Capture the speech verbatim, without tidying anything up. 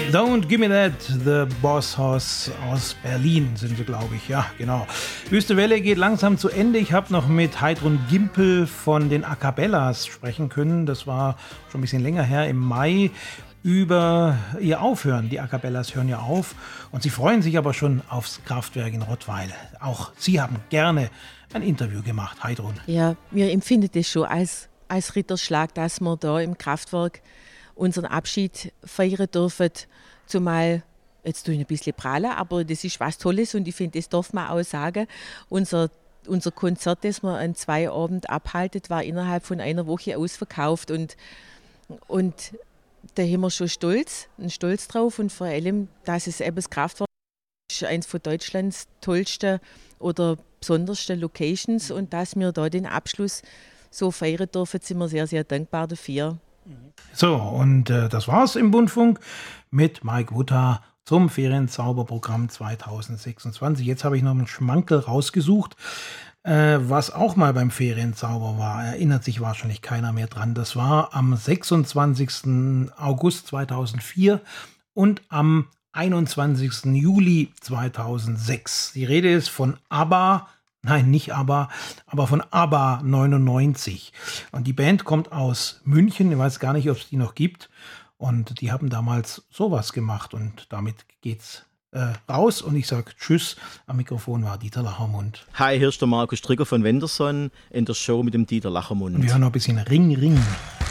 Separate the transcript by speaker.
Speaker 1: Don't Give Me That, The Boss Hoss aus Berlin sind sie, glaube ich. Ja, genau. Wüste Welle geht langsam zu Ende. Ich habe noch mit Heidrun Gimpel von den A Cappellas sprechen können. Das war schon ein bisschen länger her, im Mai, über ihr Aufhören. Die A Cappellas hören ja auf und sie freuen sich aber schon aufs Kraftwerk in Rottweil. Auch sie haben gerne ein Interview gemacht, Heidrun.
Speaker 2: Ja, wir empfinden das schon als, als Ritterschlag, dass wir da im Kraftwerk unseren Abschied feiern dürfen. Zumal, jetzt tue ich ein bisschen prahlen, aber das ist was Tolles und ich finde, das darf man auch sagen. Unser, unser Konzert, das wir an zwei Abend abhalten, war innerhalb von einer Woche ausverkauft und, und da haben wir schon stolz, einen Stolz drauf und vor allem, dass es eben das Kraftwerk ist, eines von Deutschlands tollsten oder besondersten Locations und dass wir da den Abschluss so feiern dürfen, sind wir sehr, sehr dankbar dafür.
Speaker 1: So, und äh, das war's im Bundfunk mit Mike Wutter zum Ferienzauberprogramm zwanzig sechsundzwanzig. Jetzt habe ich noch einen Schmankerl rausgesucht, äh, was auch mal beim Ferienzauber war. Erinnert sich wahrscheinlich keiner mehr dran. Das war am sechsundzwanzigsten August zweitausendvier und am einundzwanzigsten Juli zweitausendsechs. Die Rede ist von ABBA. Nein, nicht ABBA, aber von ABBA neunundneunzig. Und die Band kommt aus München, ich weiß gar nicht, ob es die noch gibt. Und die haben damals sowas gemacht und damit geht's äh, raus. Und ich sage Tschüss. Am Mikrofon war Dieter Lachermund.
Speaker 3: Hi, hier ist der Markus Strigger von Wenderson in der Show mit dem Dieter Lachermund.
Speaker 1: Und wir hören noch ein bisschen Ring, Ring.